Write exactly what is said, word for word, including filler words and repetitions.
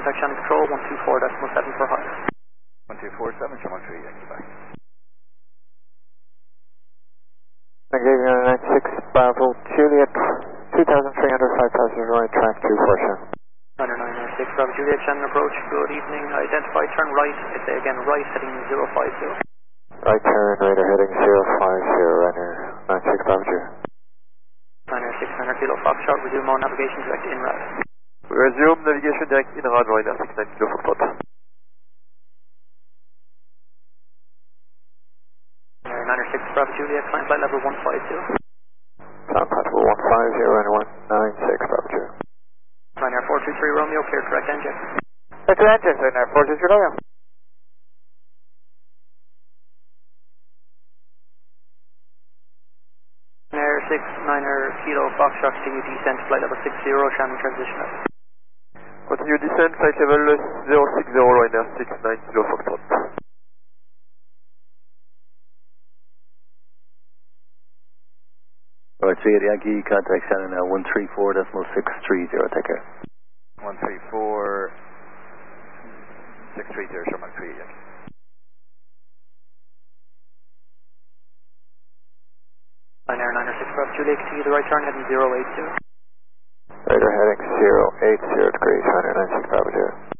contact Shannon Control, one two four decimal seven for high. one two four seven, Sherman three, Yankee back. Xavier nine six, Bravo, Juliet, two thousand three hundred, five passenger right track, two four seven. Niner nine nine six, Bravo, Juliet, Shannon approach, good evening, identify, turn right, I say again right, heading zero five zero. Right turn, radar heading zero five zero, runner nine six, Bravo, Juliet. Niner six, Niner Kilo Foxtrot, resume all navigation direct in route. Resume navigation direct in route, Ryder six nine Kilo Foxtrot. Niner six, Bravo, Juliet, climb flight level one five zero. Climb flight level one five zero and one nine six, Bravo, Juliet. Ryanair four two three Romeo, clear correct engine. That's the engine, Ryanair four two three Romeo. Ryanair six, Niner Kilo Foxtrot, continue descent, flight level six zero, Shannon transition up. Continue descent, flight level zero six zero, Ryanair six nine Kilo Foxtrot. Alright, Juliet Yankee, contact Shannon now one three four decimal six three zero, take care. one three four six three zero, Sherman three, Yankee. Ryanair niner six, Bravo, Juliet, continue the right turn, heading zero eight two. Radar heading zero eight zero degrees, Ryanair nine six, Bravo, Juliet.